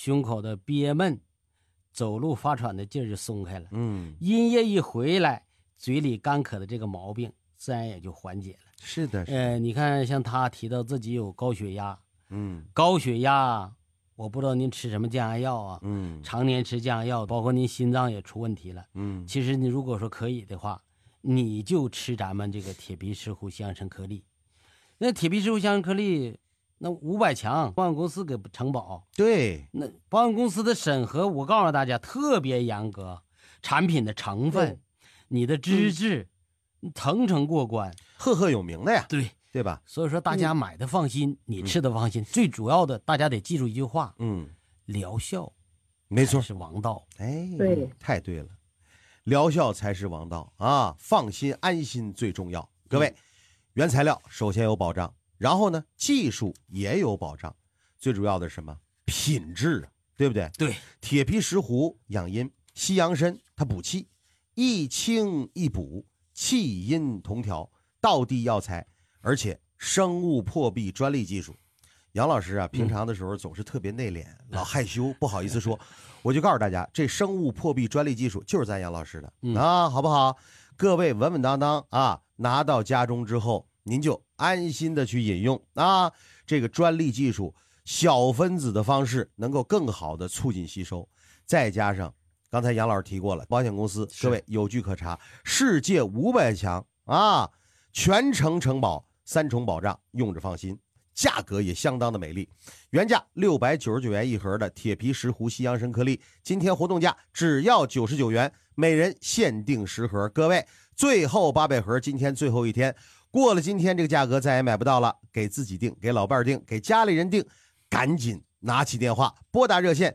胸口的憋闷，走路发喘的劲儿就松开了。阴液一回来，嘴里干渴的这个毛病自然也就缓解了。 是的， 你看像他提到自己有高血压，高血压，我不知道您吃什么降压药啊，常年吃降压药，包括您心脏也出问题了，其实你如果说可以的话，你就吃咱们这个铁皮石斛西洋参颗粒。那铁皮石斛西洋参颗粒，那500强，保险公司给承保。 对， 那保险公司的审核，我告诉大家特别严格，产品的成分，你的资质，层层过关， 赫赫有名的呀。对吧？ 所以说大家买的放心，你吃的放心。最主要的，大家得记住一句话，疗效， 没错， 是王道。 对， 太对了，疗效才是王道啊！放心安心最重要。各位，原材料首先有保障，然后呢，技术也有保障，最主要的是什么？品质啊，对不对？ 对， 铁皮石斛养阴，西洋参它补气，一清一补，气阴同调，道地药材。而且生物破壁专利技术，杨老师啊，平常的时候总是特别内敛，老害羞，不好意思说。我就告诉大家，这生物破壁专利技术就是咱杨老师的啊，好不好？各位稳稳当当啊，拿到家中之后，您就安心的去饮用啊。这个专利技术，小分子的方式能够更好的促进吸收，再加上刚才杨老师提过了，保险公司各位有据可查，世界500强啊，全程承保。3重保障，用着放心，价格也相当的美丽。原价699元一盒的铁皮石斛西洋参颗粒，今天活动价只要99元，每人限定10盒。各位，最后800盒，今天最后一天，过了今天这个价格再也买不到了。给自己订，给老伴儿订，给家里人订，赶紧拿起电话拨打热线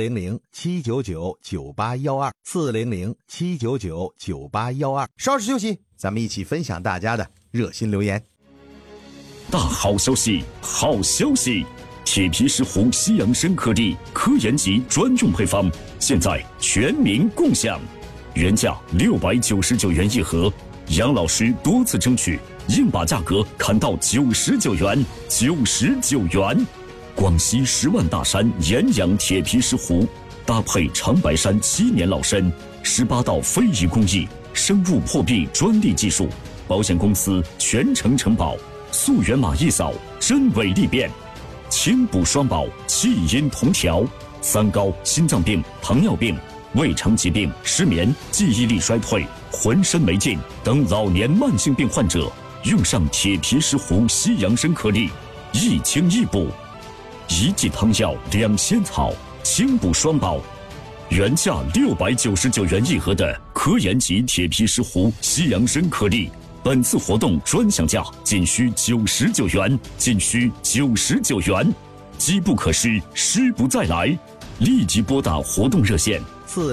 400-799-9812，400-799-9812。 稍事休息，咱们一起分享大家的热心留言。 大好消息，好消息！铁皮石斛西洋参颗粒科研级专用配方，现在全民共享，原价699元一盒，杨老师多次争取，硬把价格砍到99元，99元！广西10万大山岩养铁皮石斛，搭配长白山7年老参，18道非遗工艺，生物破壁专利技术，保险公司全程承保。溯源码一扫，真伪利变，清补双保，气阴同调。3高：心脏病、糖尿病、胃肠疾病、失眠、记忆力衰退、浑身没劲等老年慢性病患者，用上铁皮石斛西洋参颗粒，一清一补，一剂汤药2仙草，清补双保。原价699元一盒的科研级铁皮石斛西洋参颗粒。本次活动专享价仅需99元，仅需99元，机不可失，失不再来，立即拨打活动热线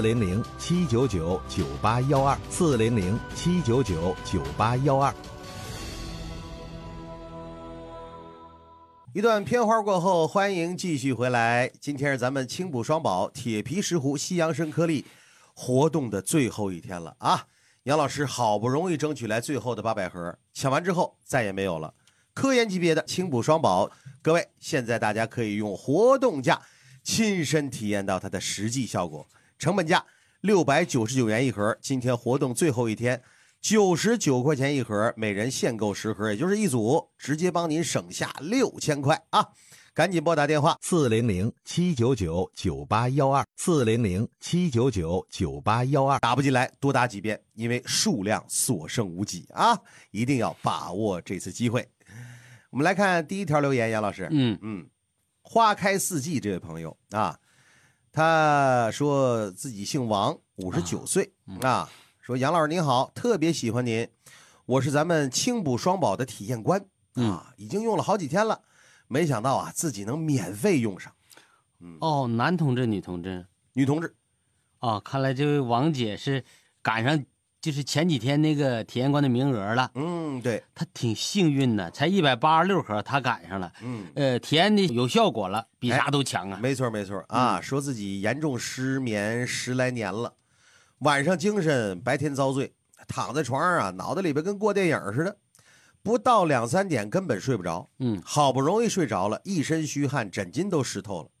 400-799-9812，400-799-9812。 一段片花过后，欢迎继续回来。今天是咱们清补双保铁皮石斛西洋参颗粒活动的最后一天了啊！杨老师好不容易争取来最后的800盒，抢完之后再也没有了。科研级别的清补双保，各位现在大家可以用活动价亲身体验到它的实际效果。成本价699元一盒，今天活动最后一天，99块钱一盒，每人限购10盒，也就是一组，直接帮您省下6000块啊！赶紧拨打电话 400-799-9812，400-799-9812。 打不进来多打几遍，因为数量所剩无几啊！一定要把握这次机会。我们来看第一条留言，杨老师，花开四季这位朋友啊，他说自己姓王，59岁啊，说杨老师您好，特别喜欢您，我是咱们清补双保的体验官啊，已经用了好几天了。没想到啊，自己能免费用上。 男同志、女同志？ 女同志。 看来这位王姐是赶上就是前几天那个体验官的名额了。 对， 她挺幸运的，才186盒，她赶上了。体验的有效果了，比啥都强啊。 没错啊，说自己严重失眠10来年了，晚上精神，白天遭罪，躺在床上啊，脑袋里边跟过电影似的。不到2、3点根本睡不着，好不容易睡着了，一身虚汗，枕巾都湿透了。